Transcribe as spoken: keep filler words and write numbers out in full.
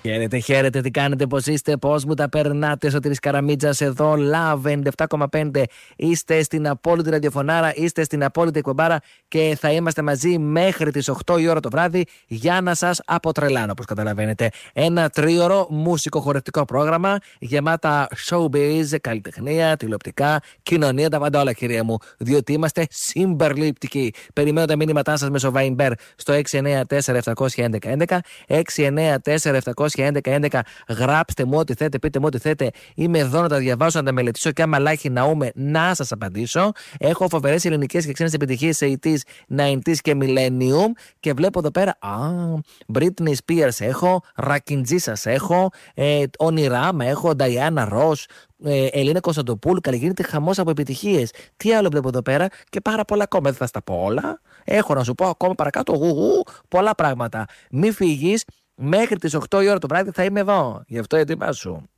Χαίρετε, χαίρετε, τι κάνετε, πώς είστε, πώς μου τα περνάτε? Σωτήρης Καραμίτζας εδώ, Love ενενήντα επτά κόμμα πέντε. Είστε στην απόλυτη ραδιοφωνάρα, είστε στην απόλυτη εκπομπάρα και θα είμαστε μαζί μέχρι τις οκτώ η ώρα το βράδυ για να σας αποτρελάνω, όπως καταλαβαίνετε. Ένα τρίωρο μουσικοχορευτικό πρόγραμμα γεμάτα showbiz, καλλιτεχνία, τηλεοπτικά, κοινωνία, τα πάντα όλα, κυρία μου. Διότι είμαστε συμπεριληπτικοί. Περιμένω τα μήνυματά σας μέσω Viber στο έξι εννιά τέσσερα επτά ένα ένα ένα, έξι εννιά τέσσερα επτά ένα ένα. Γράψτε μου ό,τι θέτε, πείτε μου ό,τι θέτε. Είμαι εδώ να τα διαβάσω, να τα μελετήσω και άμα λάχει ναούμε να σας απαντήσω. Έχω φοβερές ελληνικές και ξένες επιτυχίες ογδόντα, ενενήντα και Millennium. Και βλέπω εδώ πέρα, α, Britney Spears έχω, Ρακιντζή σας έχω, ε, Ονειράμα έχω, Diana Ross, ε, Ελίνα Κωνσταντοπούλου. Καλλιγίνεται χαμός από επιτυχίες. Τι άλλο βλέπω εδώ πέρα και πάρα πολλά ακόμα. Δεν θα στα πω όλα. Έχω να σου πω ακόμα παρακάτω γου, γου, πολλά πράγματα. Μη φύγεις. Μέχρι τις οκτώ η ώρα το βράδυ θα είμαι εδώ. Γι' αυτό ετοιμάσου.